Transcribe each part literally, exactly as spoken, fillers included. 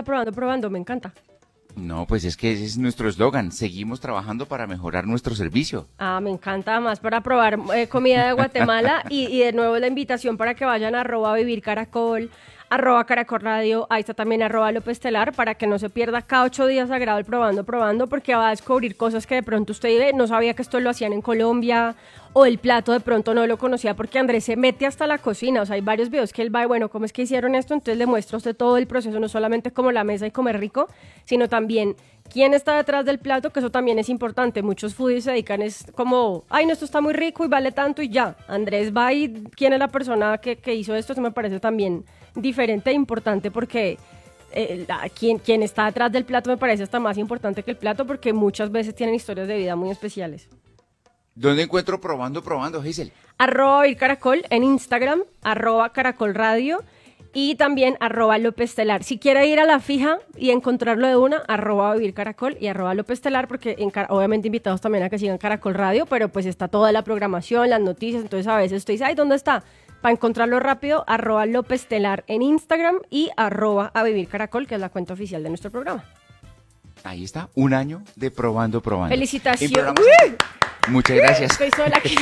está probando, probando, me encanta. No, pues es que ese es nuestro eslogan, seguimos trabajando para mejorar nuestro servicio. Ah, me encanta, más para probar eh, comida de Guatemala y, y de nuevo la invitación para que vayan a arroba vivir caracol, arroba caracol radio, ahí está también arroba López Telar, para que no se pierda cada ocho días sagrado el probando, probando, porque va a descubrir cosas que de pronto usted ve, no sabía que esto lo hacían en Colombia, o el plato de pronto no lo conocía, porque Andrés se mete hasta la cocina, o sea, hay varios videos que él va, y bueno, ¿cómo es que hicieron esto? Entonces le muestra a usted todo el proceso, no solamente como la mesa y comer rico, sino también quién está detrás del plato, que eso también es importante. Muchos foodies se dedican es como, ay, no, esto está muy rico y vale tanto y ya. Andrés va y quién es la persona que, que hizo esto, eso me parece también diferente e importante, porque eh, la, quien, quien está detrás del plato me parece hasta más importante que el plato, porque muchas veces tienen historias de vida muy especiales. ¿Dónde encuentro probando, probando, Hazel? Arroba Vivir Caracol en Instagram, arroba Caracol Radio y también arroba López Telar. Si quiere ir a la fija y encontrarlo de una, arroba Vivir Caracol y arroba López Telar, porque en, obviamente invitados también a que sigan Caracol Radio, pero pues está toda la programación, las noticias, entonces a veces usted dice, ay, ¿dónde está? Para encontrarlo rápido, arroba López Telar en Instagram y arroba a Vivir Caracol, que es la cuenta oficial de nuestro programa. Ahí está, un año de probando, probando. Felicitaciones. Muchas gracias. Estoy sola aquí.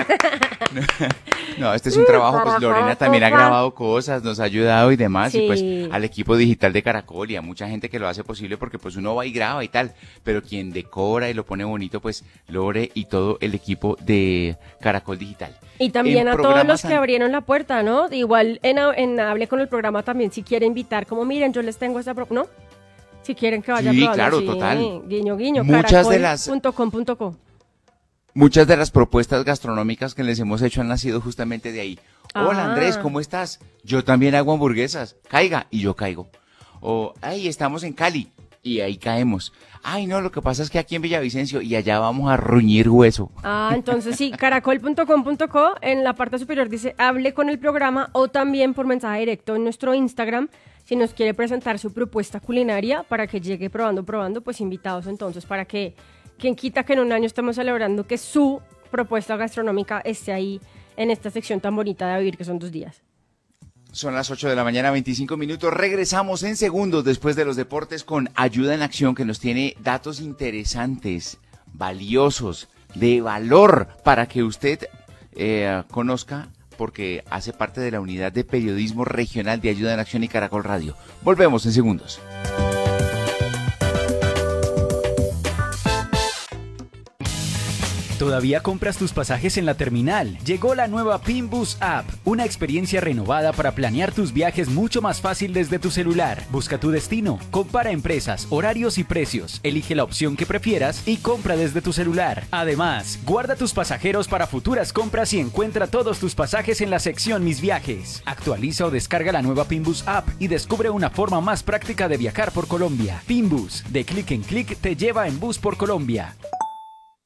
no, no, este es un trabajo, pues Lorena también ha grabado cosas, nos ha ayudado y demás, sí. Y pues al equipo digital de Caracol y a mucha gente que lo hace posible, porque pues uno va y graba y tal, pero quien decora y lo pone bonito, pues Lore y todo el equipo de Caracol Digital. Y también en a todos los que abrieron la puerta, ¿no? Igual en, en Hable con el programa también, si quiere invitar, como miren, yo les tengo esta, pro ¿no? Si quieren que vaya sí, probando. Claro, sí, total. Guiño, guiño, muchas de las punto com punto co. Muchas de las propuestas gastronómicas que les hemos hecho han nacido justamente de ahí. Ah. Hola Andrés, ¿cómo estás? Yo también hago hamburguesas. Caiga, y yo caigo. O, ay, estamos en Cali, y ahí caemos. Ay, no, lo que pasa es que aquí en Villavicencio, y allá vamos a ruñir hueso. Ah, entonces sí, caracol punto com punto co, en la parte superior dice, hable con el programa, o también por mensaje directo en nuestro Instagram, si nos quiere presentar su propuesta culinaria, para que llegue probando, probando, pues invitados entonces, para que quien quita que en un año estemos celebrando que su propuesta gastronómica esté ahí en esta sección tan bonita de Vivir, que son dos días. Son las ocho de la mañana, veinticinco minutos. Regresamos en segundos después de los deportes con Ayuda en Acción, que nos tiene datos interesantes, valiosos, de valor, para que usted eh, conozca, porque hace parte de la unidad de periodismo regional de Ayuda en Acción y Caracol Radio. Volvemos en segundos. ¿Todavía compras tus pasajes en la terminal? Llegó la nueva Pinbus App, una experiencia renovada para planear tus viajes mucho más fácil desde tu celular. Busca tu destino, compara empresas, horarios y precios, elige la opción que prefieras y compra desde tu celular. Además, guarda tus pasajeros para futuras compras y encuentra todos tus pasajes en la sección Mis Viajes. Actualiza o descarga la nueva Pinbus App y descubre una forma más práctica de viajar por Colombia. Pinbus, de clic en clic te lleva en bus por Colombia.